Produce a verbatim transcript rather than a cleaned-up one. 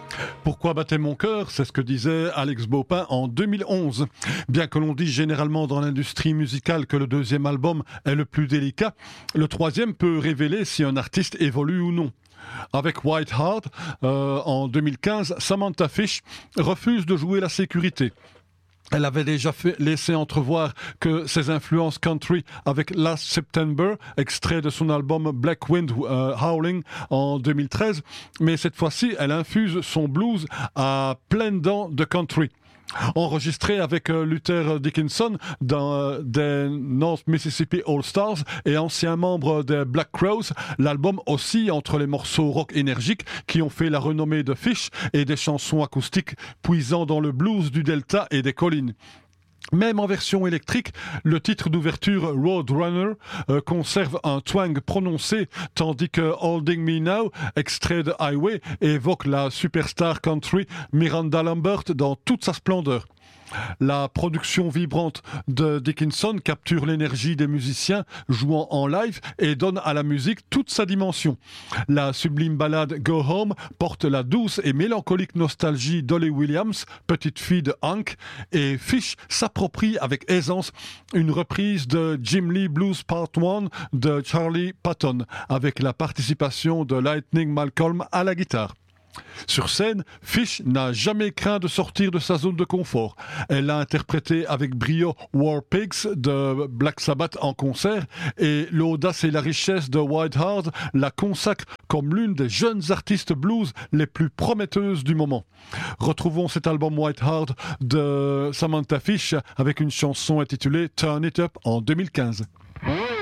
Pourquoi battait mon cœur? C'est ce que disait Alex Baupin en deux mille onze. Bien que l'on dise généralement dans l'industrie musicale que le deuxième album est le plus délicat, le troisième peut révéler si un artiste évolue ou non. Avec White Heart, euh, en deux mille quinze, Samantha Fish refuse de jouer la sécurité. Elle avait déjà fait, laissé entrevoir que ses influences country avec Last September, extrait de son album Black Wind uh, Howling en deux mille treize, mais cette fois-ci, elle infuse son blues à pleines dents de country. Enregistré avec euh, Luther Dickinson dans euh, des North Mississippi All Stars et ancien membre des Black Crowes, l'album oscille entre les morceaux rock énergiques qui ont fait la renommée de Fish et des chansons acoustiques puisant dans le blues du Delta et des collines. Même en version électrique, le titre d'ouverture Roadrunner euh, conserve un twang prononcé, tandis que Holding Me Now, extrait de Highway, évoque la superstar country Miranda Lambert dans toute sa splendeur. La production vibrante de Dickinson capture l'énergie des musiciens jouant en live et donne à la musique toute sa dimension. La sublime ballade Go Home porte la douce et mélancolique nostalgie d'Olly Williams, petite fille de Hank, et Fish s'approprie avec aisance une reprise de Jim Lee Blues Part un de Charlie Patton, avec la participation de Lightning Malcolm à la guitare. Sur scène, Fish n'a jamais craint de sortir de sa zone de confort. Elle a interprété avec brio War Pigs de Black Sabbath en concert et l'audace et la richesse de White Heart la consacrent comme l'une des jeunes artistes blues les plus prometteuses du moment. Retrouvons cet album White Heart de Samantha Fish avec une chanson intitulée Turn It Up en deux mille quinze.